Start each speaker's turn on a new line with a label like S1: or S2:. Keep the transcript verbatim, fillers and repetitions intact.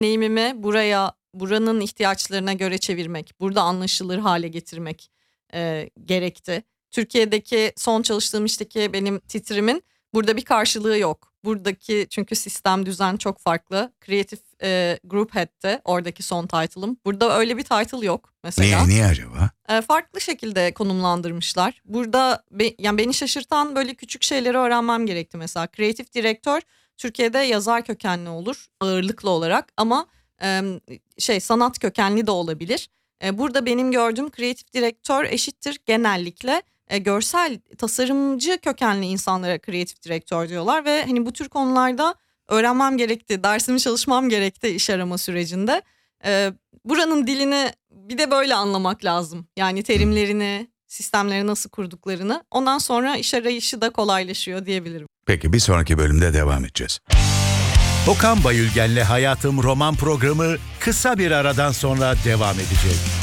S1: deneyimimi buraya, buranın ihtiyaçlarına göre çevirmek, burada anlaşılır hale getirmek e, gerekti. Türkiye'deki son çalıştığım işteki benim titrimin burada bir karşılığı yok. Buradaki çünkü sistem, düzen çok farklı. Creative e, Group Head'ti oradaki son title'ım. Burada öyle bir title yok mesela.
S2: Niye, niye acaba?
S1: E, farklı şekilde konumlandırmışlar. Burada be, yani beni şaşırtan böyle küçük şeyleri öğrenmem gerekti mesela. Creative Direktör Türkiye'de yazar kökenli olur ağırlıklı olarak ama e, şey sanat kökenli de olabilir. E, burada benim gördüğüm Creative Direktör eşittir genellikle e, görsel tasarımcı kökenli insanlara Creative Direktör diyorlar ve hani bu tür konularda öğrenmem gerekti, dersimi çalışmam gerekti iş arama sürecinde. E, buranın dilini bir de böyle anlamak lazım. Yani terimlerini, sistemleri nasıl kurduklarını. Ondan sonra iş arayışı da kolaylaşıyor diyebilirim.
S2: Peki bir sonraki bölümde devam edeceğiz.
S3: Okan Bayülgen'le Hayatım roman programı kısa bir aradan sonra devam edecek.